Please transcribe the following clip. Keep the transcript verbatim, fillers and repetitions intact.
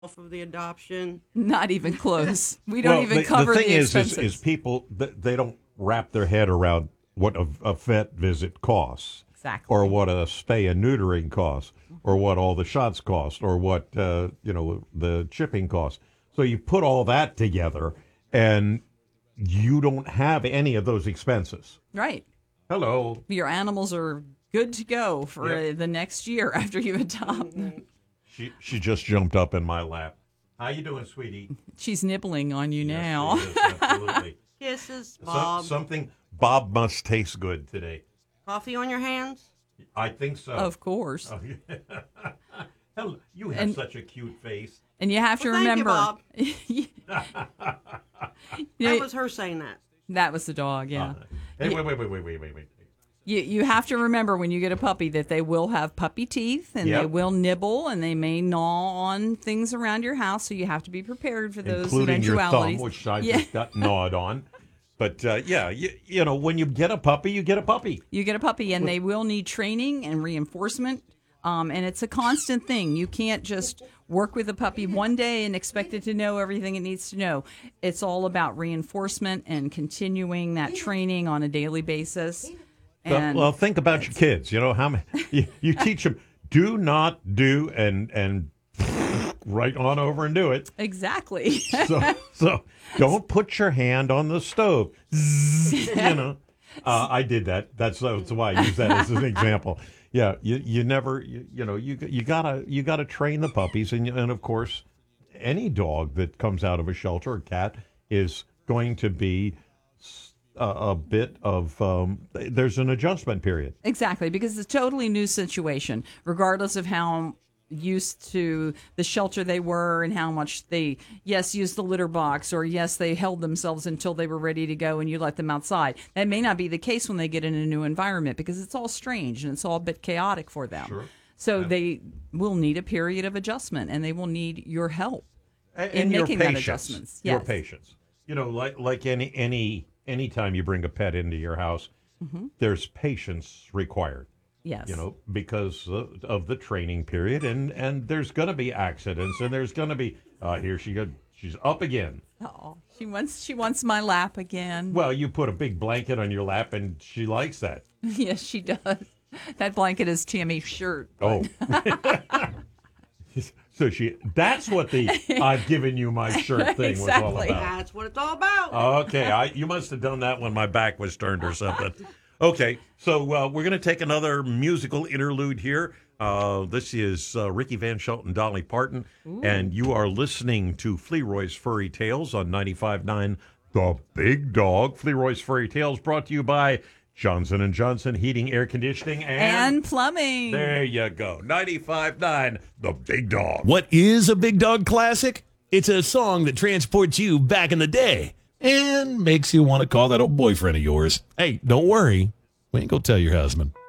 off of the adoption. Not even close. We don't well, even the, cover the thing the is, expenses. is, is people th- they don't wrap their head around what a, a vet visit costs, Exactly. or what a spay and neutering costs, or what all the shots cost, or what uh, you know the chipping costs. So you put all that together, and you don't have any of those expenses. Right. Hello. Your animals are good to go for Yep. uh, the next year after you adopt. She she just jumped up in my lap. How you doing, sweetie? She's nibbling on you Yes, now. she is, absolutely. Kisses, Some- Bob. something Bob must taste good today. Coffee on your hands? I think so. Of course. Oh, yeah. Hello, you have And- such a cute face. And you have to Well, thank you, remember. Bob. Yeah, That was her saying that. that was the dog, yeah. Uh, hey, wait, wait, wait, wait, wait, wait, wait. You you have to remember when you get a puppy that they will have puppy teeth and they Yep. will nibble and they may gnaw on things around your house, so you have to be prepared for those Including your thumb, eventualities. which I Yeah. just got gnawed on. But uh, yeah, you, you know, when you get a puppy, you get a puppy. You get a puppy, and they will need training and reinforcement. Um, and it's a constant thing. You can't just work with a puppy one day and expect it to know everything it needs to know. It's all about reinforcement and continuing that training on a daily basis. So, And well, think about your kids. You know how many, you, you teach them do not do and and right on over and do it. exactly. So so don't put your hand on the stove. Zzz, you know, uh, I did that. That's that's why I use that as an example. Yeah, you you never you, you know you you gotta you gotta train the puppies, and and of course, any dog that comes out of a shelter or cat is going to be a, a bit of um, there's an adjustment period. Exactly, because it's a totally new situation, regardless of how used to the shelter they were and how much they, yes, used the litter box, or yes, they held themselves until they were ready to go and you let them outside. That may not be the case when they get in a new environment because it's all strange and it's all a bit chaotic for them. Sure. So they will need a period of adjustment and they will need your help And, in and your making that patience, adjustments. Your Yes. patience. You know, like like any any anytime you bring a pet into your house, Mm-hmm. there's patience required. Yes. You know, because of, of the training period, and and there's going to be accidents, and there's going to be uh, here she go, she's up again. Oh, she wants she wants my lap again. Well, you put a big blanket on your lap, and she likes that. Yes, she does. That blanket is Tammy's shirt. Oh. So she, that's what the I've given you my shirt thing was all Exactly. about. That's what it's all about. Okay, I, you must have done that when my back was turned or something. Okay, so uh, we're going to take another musical interlude here. Uh, this is uh, Ricky Van Shelton, Dolly Parton, and you are listening to Flearoy's Furry Tales on ninety-five point nine The Big Dog. Flearoy's Furry Tales brought to you by Johnson and Johnson Heating, Air Conditioning, and... And plumbing. There you go, ninety-five point nine The Big Dog. What is a Big Dog classic? It's a song that transports you back in the day and makes you want to call that old boyfriend of yours. Hey, don't worry. We ain't gonna tell your husband.